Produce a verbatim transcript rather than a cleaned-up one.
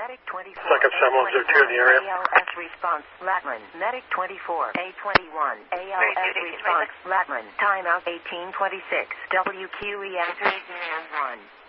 Medic twenty-four. Second seven one zero two in the area. A L S response, Latman. Medic twenty-four. A twenty-one. A L S response, Latman. Timeout eighteen twenty-six. W Q E answers one.